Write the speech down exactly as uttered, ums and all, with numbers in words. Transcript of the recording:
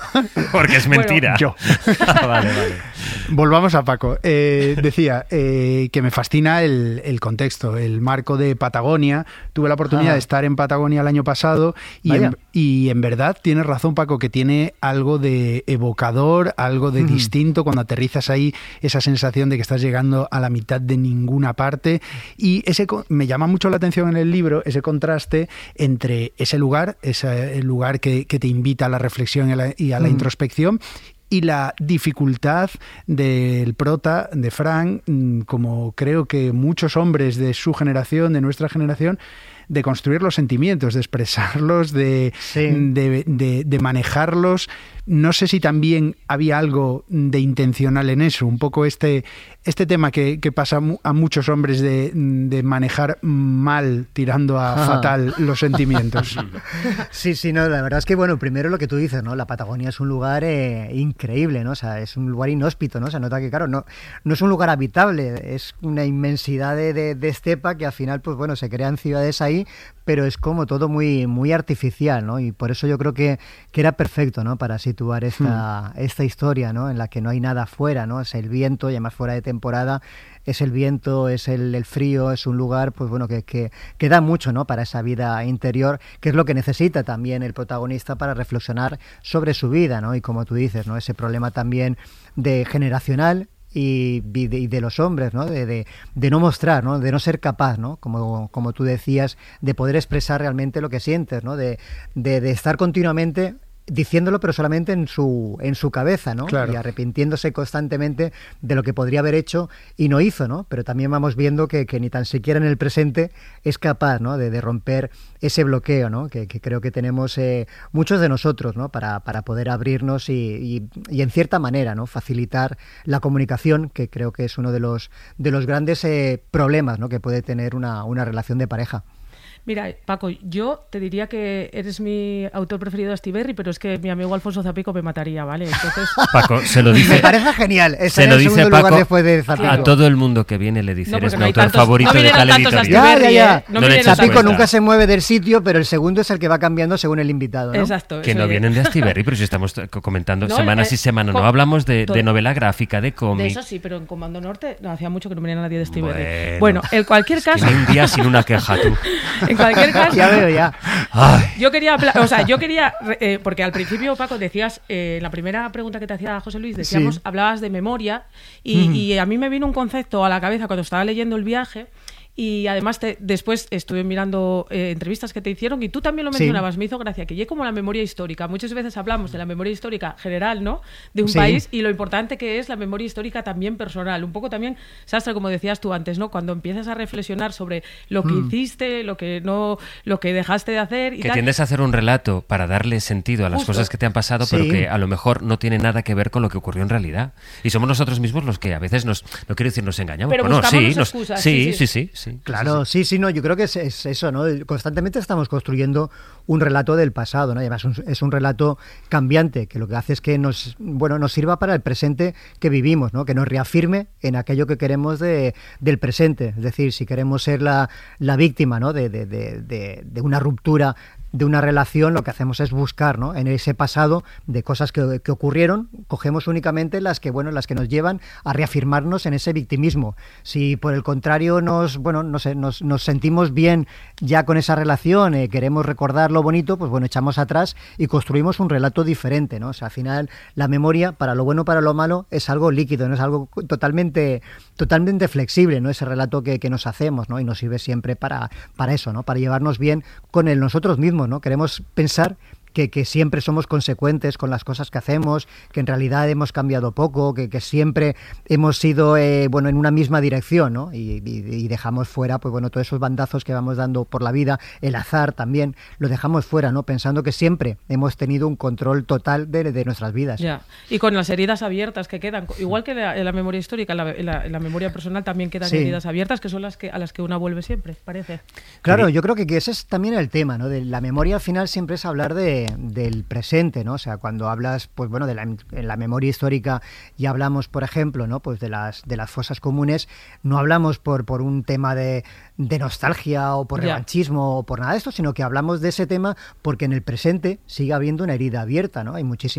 Porque es mentira. Bueno, yo. Ah, vale, vale. Volvamos a Paco. Eh, decía eh, que me fascina el, el contexto, el marco de Patagonia. Tuve la oportunidad Ah. de estar en Patagonia el año pasado y en, y en verdad tienes razón, Paco, que tiene algo de evocador, algo de Mm. distinto cuando aterrizas ahí, esa sensación de que estás llegando a la mitad de ninguna parte. Y ese co- me llama mucho la atención en el libro ese contraste entre ese lugar, ese lugar que, que te invita a la reflexión y a la, y a la Mm. introspección, y la dificultad del prota, de Frank, mm, como creo que muchos hombres de su generación, de nuestra generación, de construir los sentimientos, de expresarlos, de, Sí. de, de- de manejarlos. No sé si también había algo de intencional en eso, un poco este, este tema que, que pasa mu- a muchos hombres de, de manejar mal, tirando a Ah. fatal los sentimientos. Sí, sí, no, la verdad es que, bueno, primero lo que tú dices, ¿no? La Patagonia es un lugar eh, increíble, ¿no? O sea, es un lugar inhóspito, ¿no? Se nota que, claro, no, no es un lugar habitable, es una inmensidad de, de, de estepa que al final, pues bueno, se crean ciudades ahí, pero es como todo muy, muy artificial, ¿no? Y por eso yo creo que, que era perfecto, ¿no? Para situar esta, esta historia, ¿no? En la que no hay nada afuera, ¿no? Es el viento, y además fuera de temporada, es el viento, es el, el frío, es un lugar, pues bueno, que, que, que da mucho, ¿no? Para esa vida interior, que es lo que necesita también el protagonista para reflexionar sobre su vida, ¿no? Y como tú dices, ¿no? Ese problema también de generacional, y, y, de, y de los hombres, ¿no? De, de, de no mostrar, ¿no? De no ser capaz, ¿no? Como, como tú decías, de poder expresar realmente lo que sientes, ¿no? De, de, de estar continuamente diciéndolo, pero solamente en su en su cabeza, ¿no? Claro. Y arrepintiéndose constantemente de lo que podría haber hecho y no hizo, ¿no? Pero también vamos viendo que, que ni tan siquiera en el presente es capaz, ¿no? De, de romper ese bloqueo, ¿no? Que, que creo que tenemos eh, muchos de nosotros, ¿no? Para, para poder abrirnos y, y, y en cierta manera, ¿no? Facilitar la comunicación, que creo que es uno de los de los grandes eh, problemas, ¿no? Que puede tener una, una relación de pareja. Mira, Paco, yo te diría que eres mi autor preferido de Astiberri, pero es que mi amigo Alfonso Zapico me mataría, ¿vale? Entonces... Paco, se lo dice. Me parece genial. Está Se en lo el dice segundo Paco lugar después de Zapico. a todo el mundo que viene le dice, No, eres porque mi no hay autor tantos- favorito no de vinieron tal tantos editorial. Ya, Astiberri, ya, ya. ¿eh? No No le vinieron echas Zapico tantos. nunca se mueve del sitio, pero el segundo es el que va cambiando según el invitado, ¿no? Exacto. Que eso no es. vienen de Astiberri, pero si estamos t- comentando No, semana eh, sí semana. No co- hablamos de, todo- de novela gráfica, de De cómic. eso sí, pero en Comando Norte no hacía mucho que no venía nadie de Astiberri. Bueno. Bueno, en cualquier Es que caso... ni un día sin una queja, tú. En cualquier caso... Ya veo, ya. Ay. Yo quería, hablar- o sea, yo quería, eh, porque al principio, Paco, decías, eh, en la primera pregunta que te hacía José Luis, decíamos, Sí. hablabas de memoria, y, Ujú. y a mí me vino un concepto a la cabeza cuando estaba leyendo El viaje, y además te- después estuve mirando eh, entrevistas que te hicieron, y tú también lo Sí. mencionabas, me hizo gracia, que es como la memoria histórica. Muchas veces hablamos de la memoria histórica general, ¿no?, de un Sí. país, y lo importante que es la memoria histórica también personal. Un poco también, Sastre, como decías tú antes, ¿no?, cuando empiezas a reflexionar sobre lo que Mm. hiciste, lo que no, lo que dejaste de hacer y Que tal. tiendes a hacer un relato para darle sentido a las Justo. cosas que te han pasado, pero Sí. que a lo mejor no tiene nada que ver con lo que ocurrió en realidad. Y somos nosotros mismos los que a veces nos, no quiero decir nos engañamos, Pero pero no, buscamos sí, las nos- excusas, sí, sí, sí, sí. sí, sí. Claro, sí, sí, no, yo creo que es, es eso, ¿no? Constantemente estamos construyendo un relato del pasado, ¿no? Y además un- es un relato cambiante, que lo que hace es que nos, bueno, nos sirva para el presente que vivimos, ¿no? Que nos reafirme en aquello que queremos de, del presente. Es decir, si queremos ser la, la víctima, ¿no? de, de, de, de, de una ruptura, de una relación, lo que hacemos es buscar, ¿no?, en ese pasado de cosas que, que ocurrieron, cogemos únicamente las que, bueno, las que nos llevan a reafirmarnos en ese victimismo. Si por el contrario nos, bueno, no sé, nos, nos sentimos bien ya con esa relación, eh, queremos recordar lo bonito, pues bueno, echamos atrás y construimos un relato diferente, ¿no? O sea, al final la memoria, para lo bueno, para lo malo, es algo líquido, no es algo totalmente, totalmente flexible, ¿no? Ese relato que, que nos hacemos, ¿no? Y nos sirve siempre para, para eso, ¿no? Para llevarnos bien con el nosotros mismos, ¿no? Queremos pensar que, que siempre somos consecuentes con las cosas que hacemos, que en realidad hemos cambiado poco, que, que siempre hemos ido eh, bueno, en una misma dirección, ¿no? Y, y, y dejamos fuera, pues bueno, todos esos bandazos que vamos dando por la vida, el azar también, lo dejamos fuera, ¿no? Pensando que siempre hemos tenido un control total de, de nuestras vidas. Ya. Y con las heridas abiertas que quedan, igual que la- en la memoria histórica, en la, en la- en la memoria personal también quedan Sí. heridas abiertas, que son las que a las que una vuelve siempre, parece. Claro, yo creo que, que ese es también el tema, ¿no? De la memoria al final siempre es hablar de, del presente, ¿no? O sea, cuando hablas, pues bueno, de la, en la memoria histórica y hablamos, por ejemplo, ¿no? Pues de las de las fosas comunes, no hablamos por, por un tema de, de nostalgia o por Ya. revanchismo o por nada de esto, sino que hablamos de ese tema porque en el presente sigue habiendo una herida abierta, ¿no? Hay muchísimas